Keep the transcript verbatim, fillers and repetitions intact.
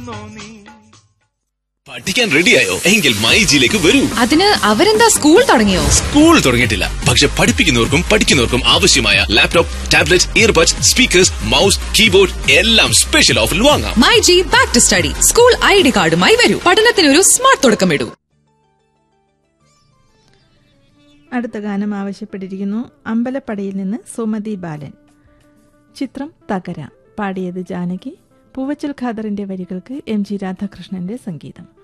പഠിക്കാൻ റെഡിയായോ? എങ്കിൽ മൈജിയിലേക്ക് വരൂ. അതിന് അവരെന്താ സ്കൂൾ തുടങ്ങിയോ? സ്കൂൾ തുടങ്ങിയിട്ടില്ല, പക്ഷെ പഠിപ്പിക്കുന്നവർക്കും പഠിക്കുന്നവർക്കും ആവശ്യമായ laptop, tablet, earbuds, speakers, mouse, keyboard എല്ലാം സ്പെഷ്യൽ ഓഫറിൽ വാങ്ങാം. MyG back to study. School I D കാർഡുമായി വരൂ. പഠനത്തിനൊരു സ്മാർട്ട് തുടക്കമിടൂ. അടുത്ത ഗാനം ആവശ്യപ്പെട്ടിരിക്കുന്നു അമ്പലപ്പടയിൽ നിന്ന് സുമതി ബാലൻ. ചിത്രം തകര. പാടിയത് ജാനകി. പൂവച്ചൽ ഖാദറിന്റെ വരികൾക്ക് എം ജി രാധാകൃഷ്ണന്റെ സംഗീതം.